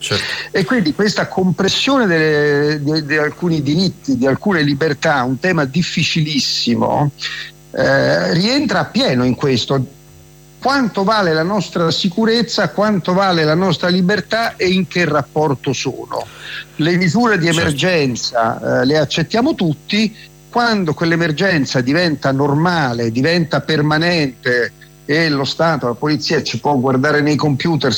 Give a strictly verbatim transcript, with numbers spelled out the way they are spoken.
Certo. E quindi questa compressione delle, di, di alcuni diritti, di alcune libertà, un tema difficilissimo, eh, rientra appieno in questo. Quanto vale la nostra sicurezza, quanto vale la nostra libertà e in che rapporto sono? Le misure di emergenza eh, le accettiamo tutti, quando quell'emergenza diventa normale, diventa permanente e lo Stato, la polizia ci può guardare nei computer